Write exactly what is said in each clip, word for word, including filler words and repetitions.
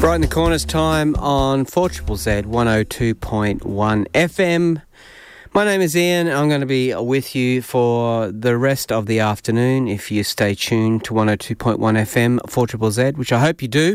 Right in the corners time on four Z Z Z one oh two point one F M. My name is Ian. I'm going to be with you for the rest of the afternoon if you stay tuned to one oh two point one F M, four Z Z Z, which I hope you do.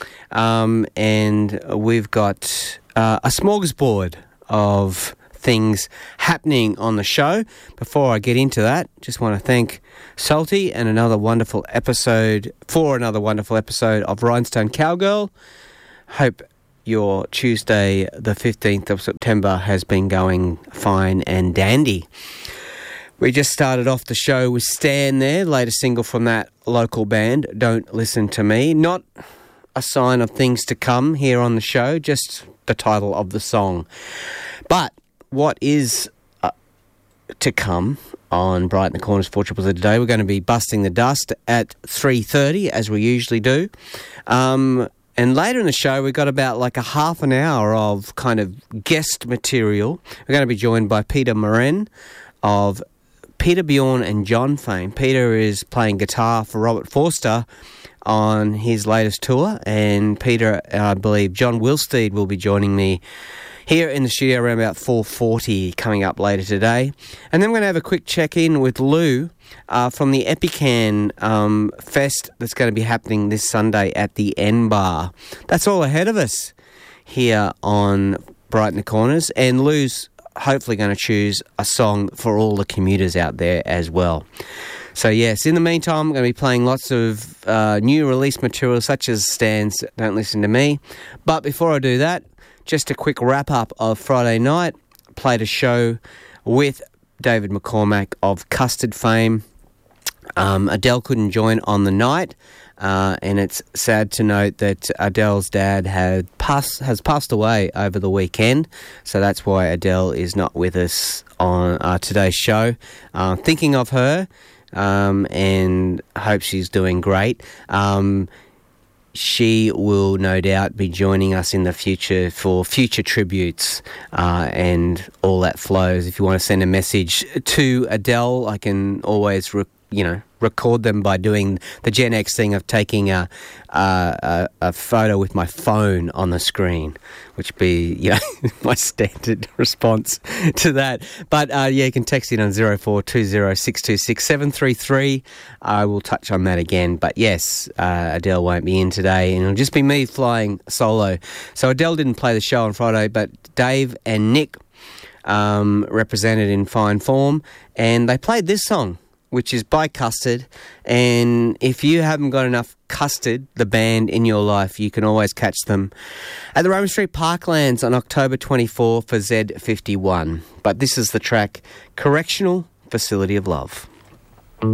Um, and we've got uh, a smorgasbord of things happening on the show. Before I get into that, just want to thank Salty and another wonderful episode for another wonderful episode of Rhinestone Cowgirl. Hope your Tuesday the fifteenth of September has been going fine and dandy. We just started off the show with Stan there, latest single from that local band, Don't Listen to Me. Not a sign of things to come here on the show, just the title of the song. But what is uh, to come on Bright in the Corners four Z Z Z today, we're going to be busting the dust at three thirty, as we usually do. Um, and later in the show, we've got about like a half an hour of kind of guest material. We're going to be joined by Peter Moran of Peter, Bjorn and John fame. Peter is playing guitar for Robert Forster on his latest tour. And Peter, I believe, John Wilsteed will be joining me here in the studio around about four forty coming up later today. And then we're going to have a quick check-in with Lou uh, from the Epican um, Fest that's going to be happening this Sunday at the N Bar. That's all ahead of us here on Bright in the Corners. And Lou's hopefully going to choose a song for all the commuters out there as well. So yes, in the meantime, I'm going to be playing lots of uh, new release material such as Stan's Don't Listen to Me. But before I do that, just a quick wrap-up of Friday night. Played a show with David McCormack of Custard fame. Um, Adele couldn't join on the night, uh, and it's sad to note that Adele's dad had pass, has passed away over the weekend, so that's why Adele is not with us on uh, today's show. Uh, thinking of her, um, and hope she's doing great. Um... She will no doubt be joining us in the future for future tributes uh, and all that flows. If you want to send a message to Adele, I can always, re- you know, record them by doing the Gen X thing of taking a, a, a, a photo with my phone on the screen, which would be, you know, my standard response to that. But, uh, yeah, you can text it on zero four two zero six two six seven three three. I will touch on that again. But, yes, uh, Adele won't be in today, and it'll just be me flying solo. So Adele didn't play the show on Friday, but Dave and Nick um, represented in fine form, and they played this song, which is by Custard. And if you haven't got enough Custard, the band, in your life, you can always catch them at the Roman Street Parklands on October twenty-fourth for Z fifty-one. But this is the track Correctional Facility of Love.